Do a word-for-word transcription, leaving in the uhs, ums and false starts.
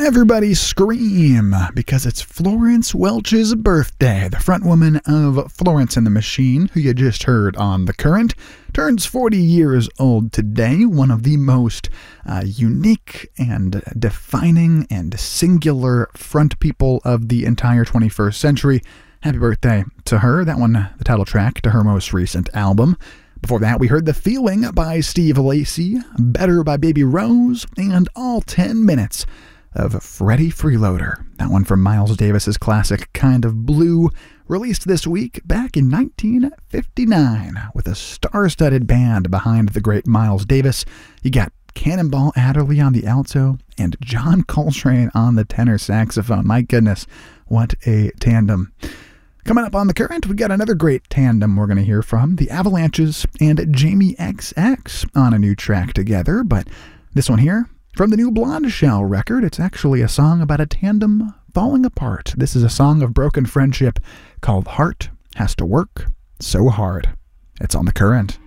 Everybody scream because it's Florence Welch's birthday. The frontwoman of Florence and the Machine, who you just heard on The Current, turns forty years old today. One of the most uh, unique and defining and singular front people of the entire twenty-first century. Happy birthday to her. That one, the title track to her most recent album. Before that, we heard The Feeling by Steve Lacy, Better by Baby Rose, and All ten minutes of Freddie Freeloader. That one from Miles Davis's classic Kind of Blue, released this week back in nineteen fifty-nine with a star-studded band behind the great Miles Davis. You got Cannonball Adderley on the alto and John Coltrane on the tenor saxophone. My goodness, what a tandem. Coming up on The Current, we got another great tandem we're going to hear from, the Avalanches and Jamie X X on a new track together, but this one here, from the new Blonde Shell record, it's actually a song about a tandem falling apart. This is a song of broken friendship called Heart Has to Work So Hard. It's on The Current.